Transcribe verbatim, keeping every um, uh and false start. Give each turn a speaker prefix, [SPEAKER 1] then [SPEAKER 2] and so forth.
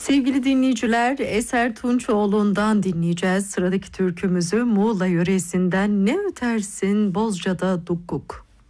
[SPEAKER 1] Sevgili dinleyiciler, Eser Tunçoğlu'ndan dinleyeceğiz. Sıradaki türkümüzü Muğla yöresinden Ne Ötersin Bozca'da Dukkuk.